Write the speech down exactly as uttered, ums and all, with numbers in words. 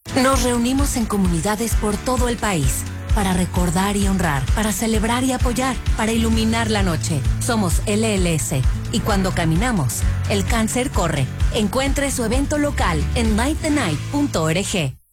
Nos reunimos en comunidades por todo el país para recordar y honrar, para celebrar y apoyar, para iluminar la noche. Somos L L S y cuando caminamos, el cáncer corre. Encuentre su evento local en light the night punto org.